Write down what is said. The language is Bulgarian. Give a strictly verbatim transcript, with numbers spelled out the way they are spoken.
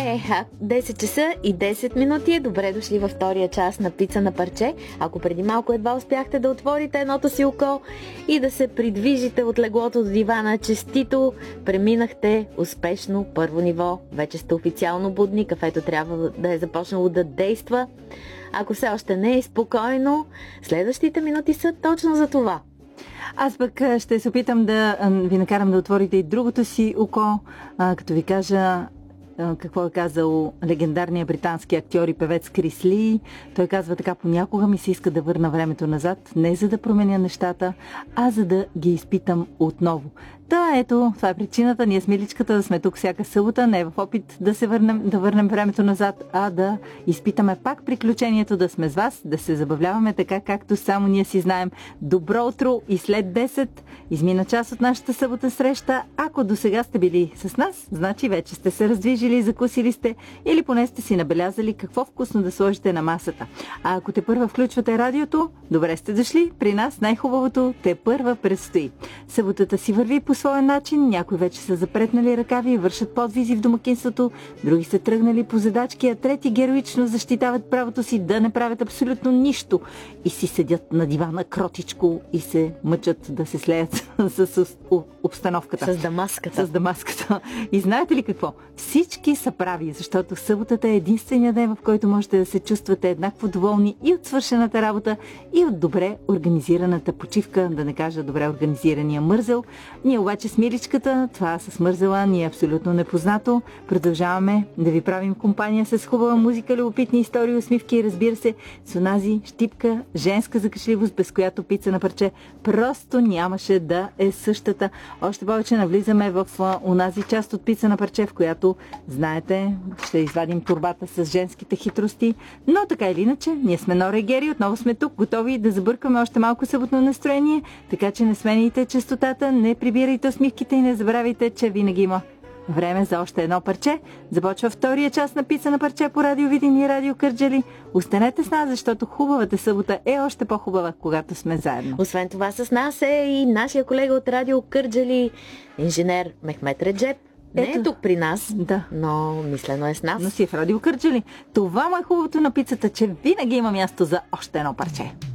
Е, десет часа и десет минути. Добре дошли във втория час на Пица на парче. Ако преди малко едва успяхте да отворите едното си око и да се придвижите от леглото до дивана, честито, преминахте успешно първо ниво. Вече сте официално будни, кафето трябва да е започнало да действа. Ако все още не е спокойно, следващите минути са точно за това. Аз пък ще се опитам да ви накарам да отворите и другото си око, като ви кажа какво е казал легендарният британски актьор и певец Крис Ли. Той казва така: понякога ми се иска да върна времето назад, не за да променя нещата, а за да ги изпитам отново. Да, ето, това е причината ние с Миличката да сме тук всяка събота, не в опит да се върнем, да върнем времето назад, а да изпитаме пак приключението да сме с вас, да се забавляваме така, както само ние си знаем. Добро утро и след десет измина част от нашата събота среща. Ако до сега сте били с нас, значи вече сте се раздвижили, закусили сте или поне сте си набелязали какво вкусно да сложите на масата. А ако те първа включвате радиото, добре сте дошли. При нас най-хубавото те първа предстои. Съботата си върви по своя начин, някои вече са запретнали ръкави и вършат подвизи в домакинството, други са тръгнали по задачки, а трети героично защитават правото си да не правят абсолютно нищо и си седят на дивана кротичко и се мъчат да се слеят с обстановката. С дамаската. С дамаската. И знаете ли какво? Всички са прави, защото съботата е единствения ден, в който можете да се чувствате еднакво доволни и от свършената работа, и от добре организираната почивка, да не кажа добре организирания мързел. Ние обаче с Миличката, това с мързела ни е абсолютно непознато. Продължаваме да ви правим компания с хубава музика, любопитни истории, усмивки и разбира се, с онази щипка женска закачливост, без която Пица на парче просто нямаше да е същата. Още повече навлизаме в онази част от Пица на парче, в която, знаете, ще извадим турбата с женските хитрости. Но така или иначе, ние сме Нора и Гери, отново сме тук, готови да забъркаме още малко съботно настроение, така че не смените честотата, не прибирайте усмивките и не забравяйте, че винаги има време за още едно парче. Започва втория час на Пица на парче по Радио Видин и Радио Кърджали. Останете с нас, защото хубавата събота е още по-хубава, когато сме заедно. Освен това с нас е и нашия колега от Радио Кърджали, инженер Мехмет Реджеп. Не Ето. Е тук при нас, да, но мислено е с нас. Но си е в Радио Кърджали. Това му е хубавото на пицата, че винаги има място за още едно парче.